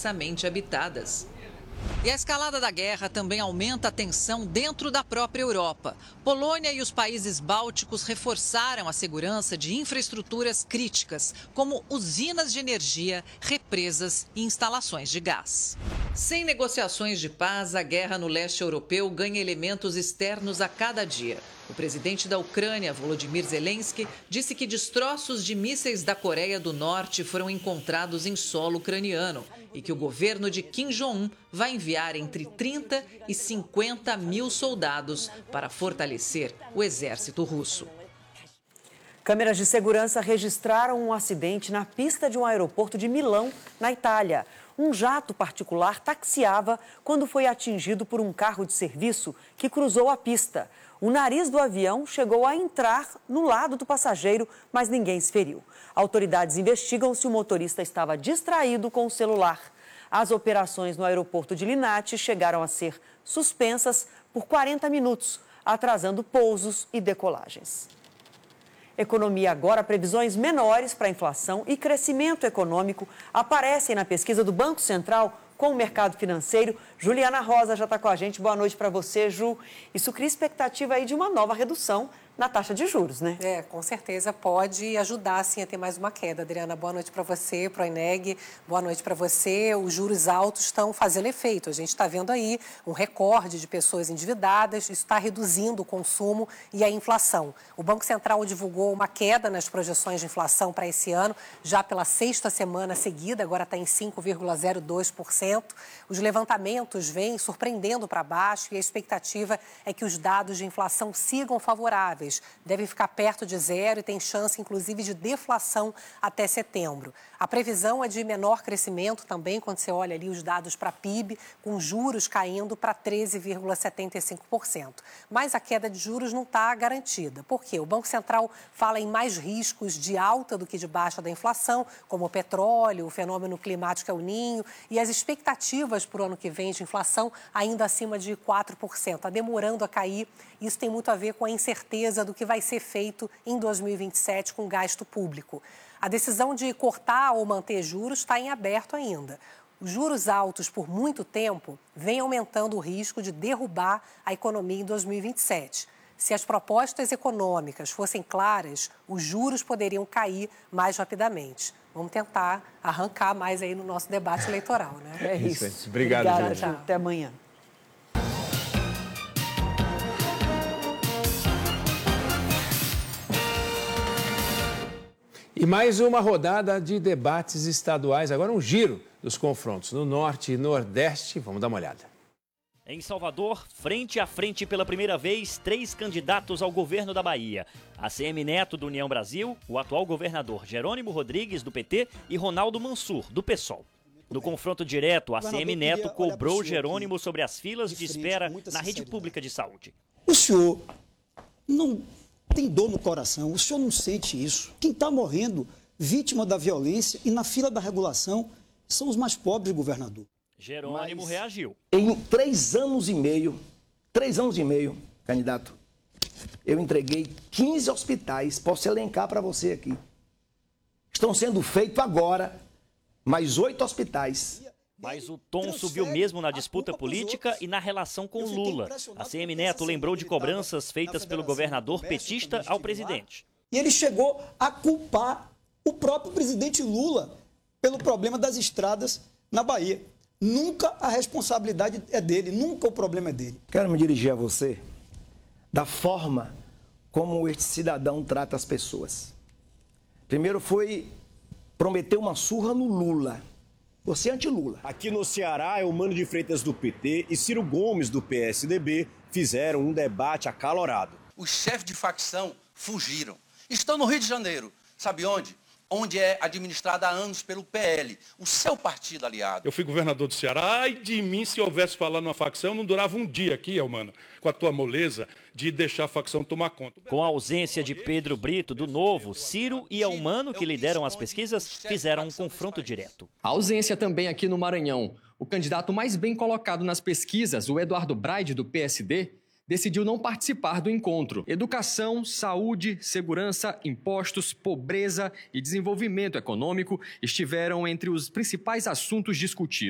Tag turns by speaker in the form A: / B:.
A: densamente habitadas. E a escalada da guerra também aumenta a tensão dentro da própria Europa. Polônia e os países bálticos reforçaram a segurança de infraestruturas críticas, como usinas de energia, represas e instalações de gás. Sem negociações de paz, a guerra no leste europeu ganha elementos externos a cada dia. O presidente da Ucrânia, Volodymyr Zelensky, disse que destroços de mísseis da Coreia do Norte foram encontrados em solo ucraniano e que o governo de Kim Jong-un vai enviar entre 30 e 50 mil soldados para fortalecer o exército russo.
B: Câmeras de segurança registraram um acidente na pista de um aeroporto de Milão, na Itália. Um jato particular taxiava quando foi atingido por um carro de serviço que cruzou a pista. O nariz do avião chegou a entrar no lado do passageiro, mas ninguém se feriu. Autoridades investigam se o motorista estava distraído com o celular. As operações no aeroporto de Linate chegaram a ser suspensas por 40 minutos, atrasando pousos e decolagens. Economia agora, previsões menores para a inflação e crescimento econômico aparecem na pesquisa do Banco Central com o mercado financeiro. Juliana Rosa já está com a gente. Boa noite para você, Ju. Isso cria expectativa aí de uma nova redução na taxa de juros, né?
C: Com certeza pode ajudar, sim, a ter mais uma queda. Adriana, boa noite para você, para o Eneg, boa noite para você. Os juros altos estão fazendo efeito. A gente está vendo aí um recorde de pessoas endividadas, isso está reduzindo o consumo e a inflação. O Banco Central divulgou uma queda nas projeções de inflação para esse ano, já pela sexta semana seguida, agora está em 5,02%. Os levantamentos vêm surpreendendo para baixo e a expectativa é que os dados de inflação sigam favoráveis. Devem ficar perto de zero e tem chance, inclusive, de deflação até setembro. A previsão é de menor crescimento também, quando você olha ali os dados para PIB, com juros caindo para 13,75%. Mas a queda de juros não está garantida. Por quê? O Banco Central fala em mais riscos de alta do que de baixa da inflação, como o petróleo, o fenômeno climático El Niño e as expectativas para o ano que vem de inflação ainda acima de 4%. Está demorando a cair. Isso tem muito a ver com a incerteza do que vai ser feito em 2027 com gasto público. A decisão de cortar ou manter juros está em aberto ainda. Os juros altos por muito tempo vêm aumentando o risco de derrubar a economia em 2027. Se as propostas econômicas fossem claras, os juros poderiam cair mais rapidamente. Vamos tentar arrancar mais aí no nosso debate eleitoral, né?
B: É isso.
D: Obrigado,
B: Ju. Até amanhã.
D: E mais uma rodada de debates estaduais, agora um giro dos confrontos no Norte e Nordeste. Vamos dar uma olhada.
E: Em Salvador, frente a frente pela primeira vez, 3 candidatos ao governo da Bahia. ACM Neto, do União Brasil, o atual governador Jerônimo Rodrigues, do PT, e Ronaldo Mansur, do PSOL. No confronto direto, a ACM Neto cobrou Jerônimo sobre as filas de espera na rede pública de saúde.
F: O senhor não tem dor no coração, o senhor não sente isso. Quem está morrendo, vítima da violência e na fila da regulação, são os mais pobres, governador.
E: Jerônimo reagiu.
G: Em 3 anos e meio, candidato, eu entreguei 15 hospitais, posso elencar para você aqui. Estão sendo feitos agora mais 8 hospitais.
E: Mas o tom subiu mesmo na disputa política e na relação com Lula. A ACM Neto lembrou de cobranças feitas pelo governador petista ao presidente.
F: E ele chegou a culpar o próprio presidente Lula pelo problema das estradas na Bahia. Nunca a responsabilidade é dele, nunca o problema é dele.
G: Quero me dirigir a você da forma como este cidadão trata as pessoas. Primeiro foi prometer uma surra no Lula. Você é anti-Lula.
H: Aqui no Ceará, Eumano de Freitas do PT e Ciro Gomes do PSDB fizeram um debate acalorado.
I: Os chefes de facção fugiram. Estão no Rio de Janeiro. Sabe onde? Onde é administrada há anos pelo PL, o seu partido aliado.
J: Eu fui governador do Ceará, ai de mim se houvesse falado numa facção, não durava um dia aqui, Eumano, com a tua moleza de deixar a facção tomar conta.
E: Com a ausência de Pedro Brito, do Novo, Ciro e Eumano, que lideram as pesquisas, fizeram um confronto direto.
K: A ausência também aqui no Maranhão. O candidato mais bem colocado nas pesquisas, o Eduardo Braide, do PSD, decidiu não participar do encontro. Educação, saúde, segurança, impostos, pobreza e desenvolvimento econômico estiveram entre os principais assuntos discutidos.